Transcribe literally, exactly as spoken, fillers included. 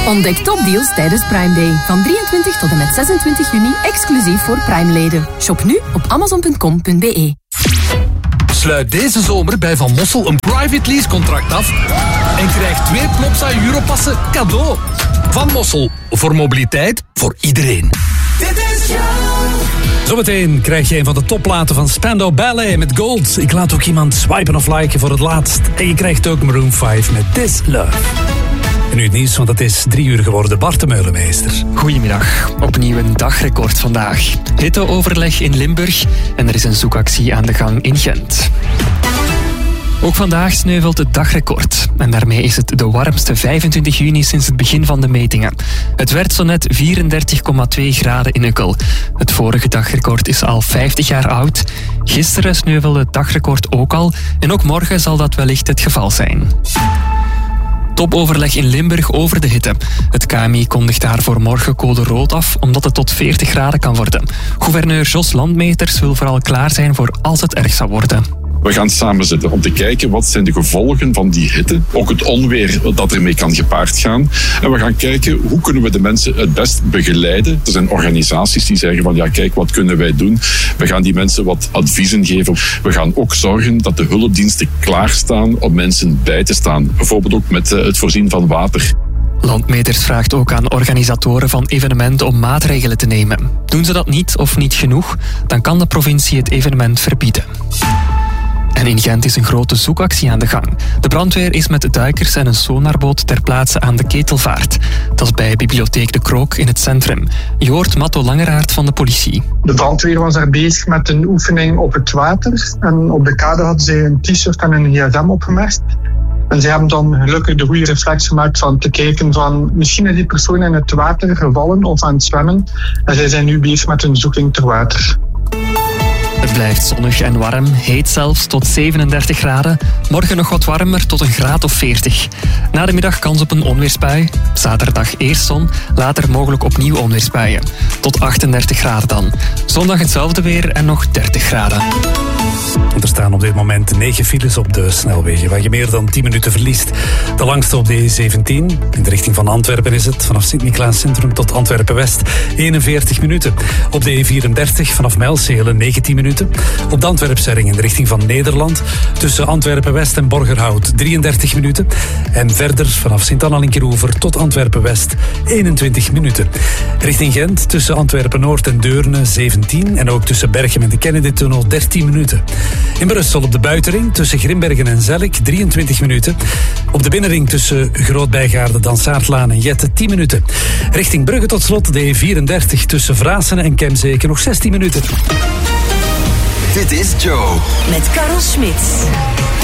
Ontdek topdeals tijdens Prime Day. Van drieëntwintig tot en met zesentwintig juni, exclusief voor Prime-leden. Shop nu op amazon punt com punt b e. Sluit deze zomer bij Van Mossel een private lease contract af en krijg twee Plopsa Europassen cadeau. Van Mossel, voor mobiliteit, voor iedereen. Dit is jou. Zometeen krijg je een van de topplaten van Spandau Ballet met Gold. Ik laat ook iemand swipen of liken voor het laatst. En je krijgt ook Maroon vijf met This Love. En nu het nieuws, want het is drie uur geworden. Bart de Meulemeester. Goedemiddag. Opnieuw een dagrecord vandaag. Hitteoverleg in Limburg en er is een zoekactie aan de gang in Gent. Ook vandaag sneuvelt het dagrecord. En daarmee is het de warmste vijfentwintig juni sinds het begin van de metingen. Het werd zo net vierendertig komma twee graden in Ukkel. Het vorige dagrecord is al vijftig jaar oud. Gisteren sneuvelde het dagrecord ook al. En ook morgen zal dat wellicht het geval zijn. Topoverleg in Limburg over de hitte. Het K M I kondigt daar voor morgen code rood af, omdat het tot veertig graden kan worden. Gouverneur Jos Landmeters wil vooral klaar zijn voor als het erg zou worden. We gaan samen zitten om te kijken wat zijn de gevolgen van die hitte. Ook het onweer dat ermee kan gepaard gaan. En we gaan kijken hoe kunnen we de mensen het best begeleiden. Er zijn organisaties die zeggen van ja kijk wat kunnen wij doen. We gaan die mensen wat adviezen geven. We gaan ook zorgen dat de hulpdiensten klaarstaan om mensen bij te staan. Bijvoorbeeld ook met het voorzien van water. Landmeters vraagt ook aan organisatoren van evenementen om maatregelen te nemen. Doen ze dat niet of niet genoeg, dan kan de provincie het evenement verbieden. En in Gent is een grote zoekactie aan de gang. De brandweer is met duikers en een sonarboot ter plaatse aan de Ketelvaart. Dat is bij Bibliotheek De Krook in het centrum. Je hoort Matto Langeraert van de politie. De brandweer was daar bezig met een oefening op het water. En op de kade hadden ze een t-shirt en een gsm opgemerkt. En ze hebben dan gelukkig de goede reflex gemaakt van te kijken van misschien is die persoon in het water gevallen of aan het zwemmen. En zij zijn nu bezig met een zoeking ter water. Het blijft zonnig en warm, heet zelfs tot zevenendertig graden. Morgen nog wat warmer, tot een graad of veertig. Na de middag kans op een onweersbui. Zaterdag eerst zon, later mogelijk opnieuw onweersbuien. Tot achtendertig graden dan. Zondag hetzelfde weer en nog dertig graden. Er staan op dit moment negen files op de snelwegen, waar je meer dan tien minuten verliest. De langste op de E zeventien, in de richting van Antwerpen is het, vanaf Sint-Niklaas Centrum tot Antwerpen-West, eenenveertig minuten. Op de E vierendertig, vanaf Mijlselen, negentien minuten. Op de Antwerpsering in de richting van Nederland, tussen Antwerpen-West en Borgerhout, drieëndertig minuten. En verder vanaf Sint-Anna-Linkeroever tot Antwerpen-West, eenentwintig minuten. Richting Gent, tussen Antwerpen-Noord en Deurne, zeventien. En ook tussen Berchem en de Kennedy-tunnel, dertien minuten. In Brussel op de buitenring tussen Grimbergen en Zelk, drieëntwintig minuten. Op de binnenring tussen Groot-Bijgaarden, Dansaardlaan en Jette, tien minuten. Richting Brugge tot slot de E vierendertig tussen Vraassen en Kemzeke, nog zestien minuten. Dit is Joe. Met Karel Smits.